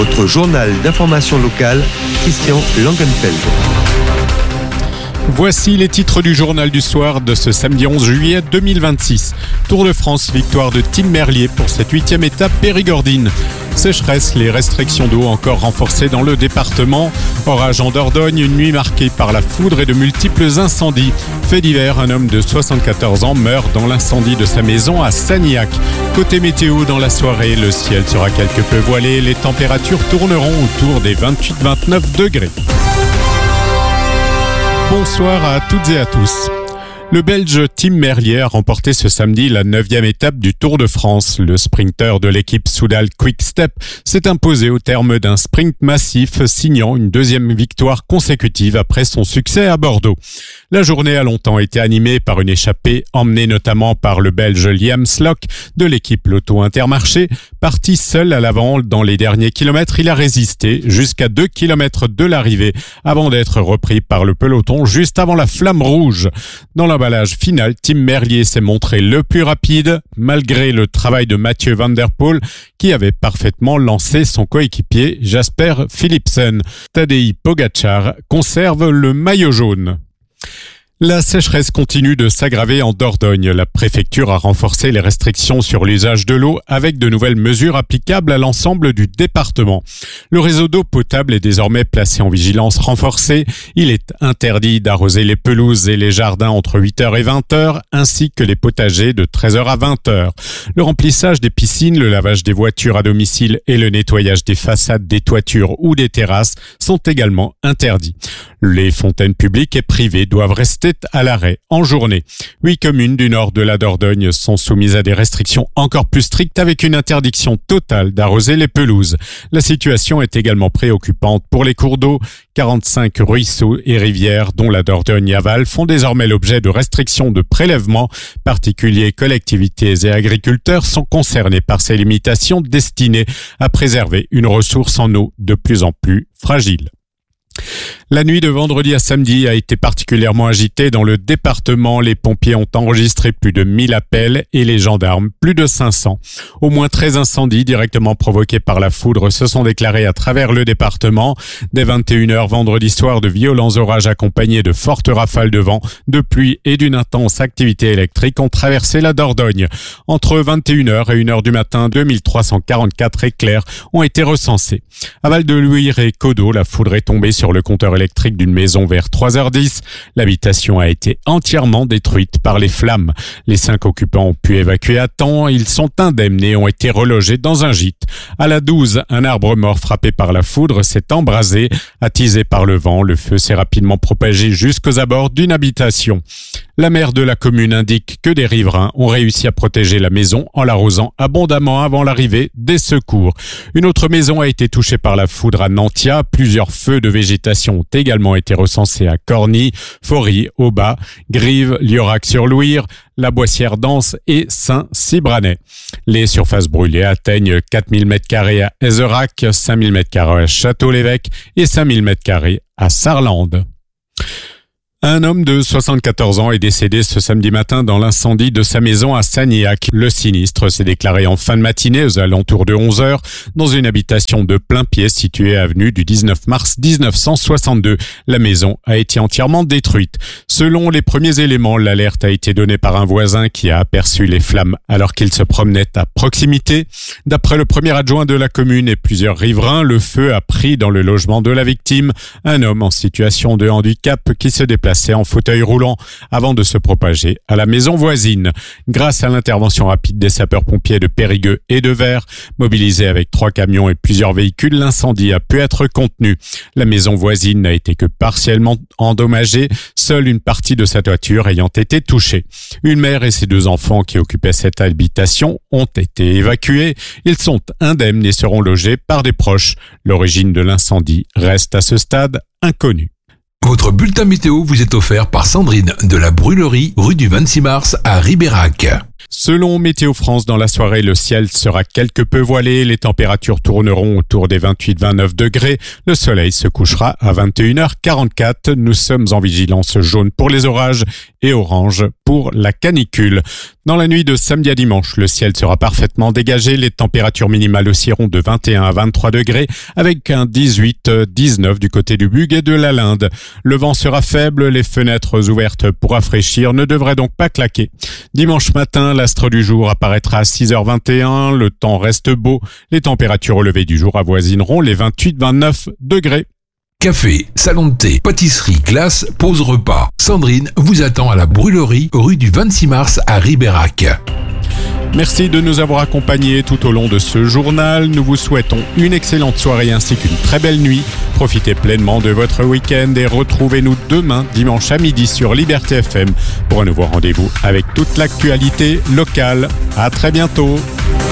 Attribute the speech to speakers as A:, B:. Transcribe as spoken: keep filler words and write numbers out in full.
A: votre journal d'information locale, Christian Langenfeld.
B: Voici les titres du journal du soir de ce samedi onze juillet deux mille vingt-six. Tour de France, victoire de Tim Merlier pour cette huitième étape périgordine. Sécheresse, les restrictions d'eau encore renforcées dans le département. Orage en Dordogne, une nuit marquée par la foudre et de multiples incendies. Fait divers, un homme de soixante-quatorze ans meurt dans l'incendie de sa maison à Sagnac. Côté météo, dans la soirée, le ciel sera quelque peu voilé. Les températures tourneront autour des vingt-huit à vingt-neuf degrés. Bonsoir à toutes et à tous. Le Belge Tim Merlier a remporté ce samedi la neuvième étape du Tour de France. Le sprinter de l'équipe Soudal Quick Step s'est imposé au terme d'un sprint massif, signant une deuxième victoire consécutive après son succès à Bordeaux. La journée a longtemps été animée par une échappée emmenée notamment par le Belge Liam Slock de l'équipe Lotto Intermarché. Parti seul à l'avant dans les derniers kilomètres, il a résisté jusqu'à deux kilomètres de l'arrivée avant d'être repris par le peloton juste avant la flamme rouge. Dans l'emballage final, Tim Merlier s'est montré le plus rapide malgré le travail de Mathieu Van Der Poel qui avait parfaitement lancé son coéquipier Jasper Philipsen. Tadej Pogačar conserve le maillot jaune. La sécheresse continue de s'aggraver en Dordogne. La préfecture a renforcé les restrictions sur l'usage de l'eau avec de nouvelles mesures applicables à l'ensemble du département. Le réseau d'eau potable est désormais placé en vigilance renforcée. Il est interdit d'arroser les pelouses et les jardins entre huit heures et vingt heures, ainsi que les potagers de treize heures à vingt heures. Le remplissage des piscines, le lavage des voitures à domicile et le nettoyage des façades, des toitures ou des terrasses sont également interdits. Les fontaines publiques et privées doivent rester à l'arrêt en journée. Huit communes du nord de la Dordogne sont soumises à des restrictions encore plus strictes avec une interdiction totale d'arroser les pelouses. La situation est également préoccupante pour les cours d'eau. quarante-cinq ruisseaux et rivières, dont la Dordogne aval, font désormais l'objet de restrictions de prélèvement. Particuliers, collectivités et agriculteurs sont concernés par ces limitations destinées à préserver une ressource en eau de plus en plus fragile. La nuit de vendredi à samedi a été particulièrement agitée dans le département. Les pompiers ont enregistré plus de mille appels et les gendarmes plus de cinq cents. Au moins treize incendies directement provoqués par la foudre se sont déclarés à travers le département. Dès vingt et une heures vendredi soir, de violents orages accompagnés de fortes rafales de vent, de pluie et d'une intense activité électrique ont traversé la Dordogne. Entre vingt et une heures et une heure du matin, deux mille trois cent quarante-quatre éclairs ont été recensés. À Val-de-Luire et Codeau, la foudre est tombée sur le compteur électrique d'une maison vers trois heures dix. L'habitation a été entièrement détruite par les flammes. Les cinq occupants ont pu évacuer à temps. Ils sont indemnes et ont été relogés dans un gîte. À la douze, un arbre mort frappé par la foudre s'est embrasé. Attisé par le vent, le feu s'est rapidement propagé jusqu'aux abords d'une habitation. La maire de la commune indique que des riverains ont réussi à protéger la maison en l'arrosant abondamment avant l'arrivée des secours. Une autre maison a été touchée par la foudre à Nantia. Plusieurs feux de végétation ont également été recensés à Corny, Fory, Aubat, Grive, Liorac-sur-Louire, La Boissière-d'Anse et Saint-Cybranais. Les surfaces brûlées atteignent quatre mille mètres carrés à Ezerac, cinq mille mètres carrés à Château-l'Évêque et cinq mille mètres carrés à Sarlande. Un homme de soixante-quatorze ans est décédé ce samedi matin dans l'incendie de sa maison à Sagnac. Le sinistre s'est déclaré en fin de matinée aux alentours de onze heures dans une habitation de plein pied située avenue du dix-neuf mars mille neuf cent soixante-deux. La maison a été entièrement détruite. Selon les premiers éléments, l'alerte a été donnée par un voisin qui a aperçu les flammes alors qu'il se promenait à proximité. D'après le premier adjoint de la commune et plusieurs riverains, le feu a pris dans le logement de la victime, un homme en situation de handicap qui se déplaçait en fauteuil roulant avant de se propager à la maison voisine. Grâce à l'intervention rapide des sapeurs-pompiers de Périgueux et de Vers, mobilisés avec trois camions et plusieurs véhicules, l'incendie a pu être contenu. La maison voisine n'a été que partiellement endommagée, seule une partie de sa toiture ayant été touchée. Une mère et ses deux enfants qui occupaient cette habitation ont été évacués. Ils sont indemnes et seront logés par des proches. L'origine de l'incendie reste à ce stade inconnue.
C: Votre bulletin météo vous est offert par Sandrine de la Brûlerie, rue du vingt-six mars à Ribérac.
B: Selon Météo France, dans la soirée, le ciel sera quelque peu voilé. Les températures tourneront autour des vingt-huit à vingt-neuf degrés. Le soleil se couchera à vingt et une heures quarante-quatre. Nous sommes en vigilance jaune pour les orages et orange pour la canicule. Dans la nuit de samedi à dimanche, le ciel sera parfaitement dégagé. Les températures minimales oscilleront de vingt et un à vingt-trois degrés avec un dix-huit à dix-neuf du côté du Bug et de la Linde. Le vent sera faible. Les fenêtres ouvertes pour rafraîchir ne devraient donc pas claquer. Dimanche matin, l'astre du jour apparaîtra à six heures vingt et un. Le temps reste beau. Les températures au lever du jour avoisineront les vingt-huit à vingt-neuf degrés.
C: Café, salon de thé, pâtisserie, glace, pause repas. Sandrine vous attend à la brûlerie rue du vingt-six mars à Ribérac.
B: Merci de nous avoir accompagnés tout au long de ce journal. Nous vous souhaitons une excellente soirée ainsi qu'une très belle nuit. Profitez pleinement de votre week-end et retrouvez-nous demain, dimanche à midi sur Liberté F M pour un nouveau rendez-vous avec toute l'actualité locale. À très bientôt.